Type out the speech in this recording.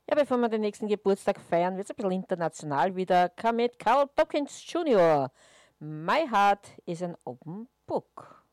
Ja, bevor wir den nächsten Geburtstag feiern, wird es ein bisschen international wieder. Mit Carl Dawkins Jr. My Heart is an Open Book.